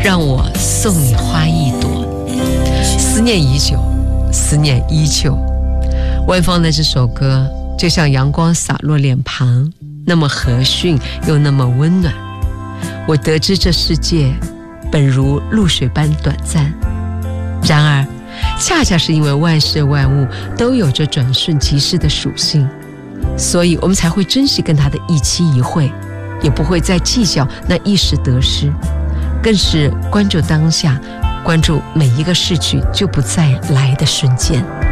让我送你花一朵。思念已久，思念依旧。万芳的这首歌就像阳光洒落脸庞，那么和煦又那么温暖。我得知这世界本如露水般短暂，然而恰恰是因为万事万物都有着转瞬即逝的属性，所以我们才会珍惜跟他的一期一会，也不会再计较那一时得失，更是关注当下，关注每一个逝去就不再来的瞬间。